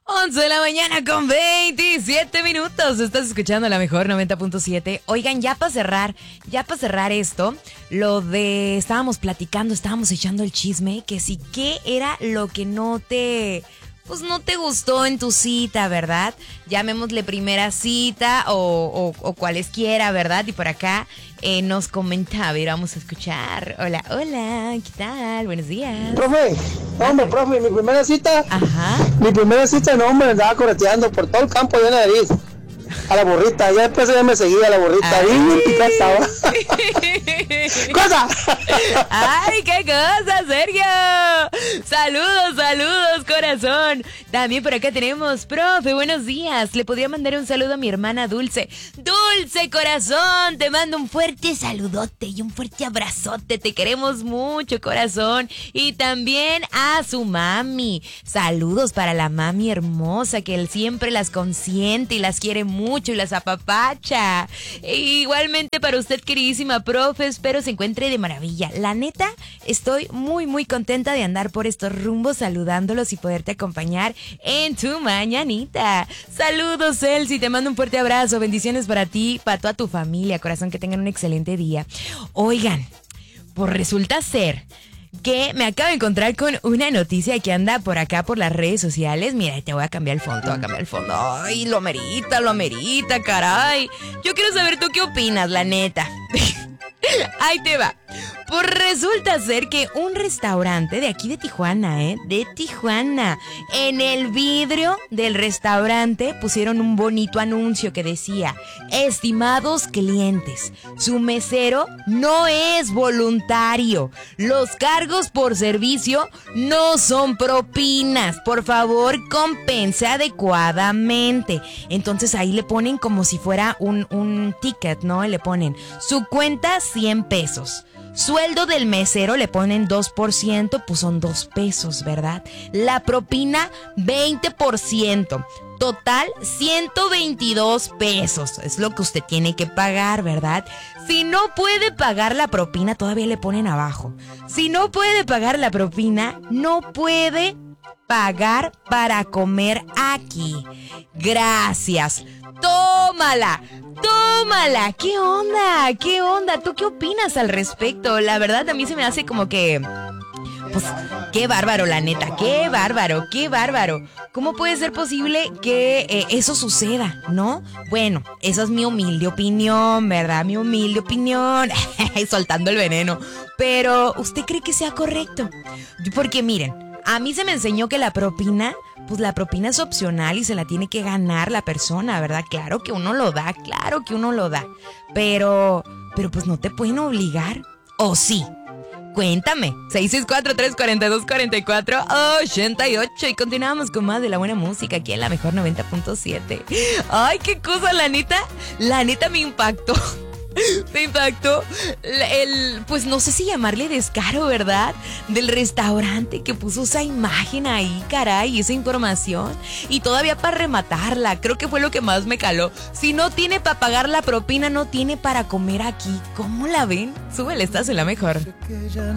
11 de la mañana con 27 minutos. Estás escuchando la mejor 90.7. Oigan, ya para cerrar esto, lo de estábamos platicando, estábamos echando el chisme, que sí, ¿qué era lo que no te gustó en tu cita, verdad? Llamémosle primera cita o cualesquiera, ¿verdad? Y por acá nos comenta, a ver, vamos a escuchar. Hola, ¿qué tal? Buenos días. Profe, mi primera cita. Ajá. Mi primera cita, no, hombre, andaba correteando por todo el campo de nariz. A la burrita, ya después ella me seguía a la burrita. Bien picada estaba. ¡Cosa! ¡Ay, qué cosa, Sergio! Saludos, corazón. También por acá tenemos, profe, buenos días. Le podría mandar un saludo a mi hermana Dulce. Dulce, corazón, te mando un fuerte saludote y un fuerte abrazote. Te queremos mucho, corazón. Y también a su mami. Saludos para la mami hermosa, que él siempre las consiente y las quiere mucho y las apapacha. E igualmente para usted, queridísima profe, espero se encuentre de maravilla. La neta, estoy muy contenta de andar por estos rumbos saludándolos y poderte acompañar en tu mañanita. Saludos, Elsie, te mando un fuerte abrazo, bendiciones para ti, para toda tu familia, corazón, que tengan un excelente día. Oigan, pues resulta ser que me acabo de encontrar con una noticia que anda por acá por las redes sociales. Mira, te voy a cambiar el fondo, Ay, lo amerita, caray. Yo quiero saber tú qué opinas, la neta. Ahí te va. Pues resulta ser que un restaurante de aquí de Tijuana, en el vidrio del restaurante pusieron un bonito anuncio que decía: estimados clientes, su mesero no es voluntario. Los cargos por servicio no son propinas. Por favor, compense adecuadamente. Entonces ahí le ponen como si fuera un ticket, ¿no? Y le ponen su cuenta 100 pesos. Sueldo del mesero le ponen 2%, pues son 2 pesos, ¿verdad? La propina 20%. Total 122 pesos. Es lo que usted tiene que pagar, ¿verdad? Si no puede pagar la propina, todavía le ponen abajo. Si no puede pagar la propina, no puede pagar para comer aquí. Gracias. ¡Tómala! ¿Qué onda? ¿Tú qué opinas al respecto? La verdad, a mí se me hace como que... pues, qué bárbaro, la neta, qué bárbaro. ¿Cómo puede ser posible que eso suceda, no? Bueno, esa es mi humilde opinión, ¿verdad? Soltando el veneno. Pero, ¿usted cree que sea correcto? Porque miren, a mí se me enseñó que la propina es opcional y se la tiene que ganar la persona, ¿verdad? Claro que uno lo da. Pero pues no te pueden obligar, ¿o sí? Cuéntame, 664-342-44-88 y continuamos con más de la buena música aquí en la mejor 90.7. Ay, qué cosa, la neta me impactó. Pues no sé si llamarle descaro, ¿verdad? Del restaurante que puso esa imagen ahí, caray, esa información. Y todavía para rematarla, creo que fue lo que más me caló. Si no tiene para pagar la propina, no tiene para comer aquí. ¿Cómo la ven? Súbele, estás en la mejor.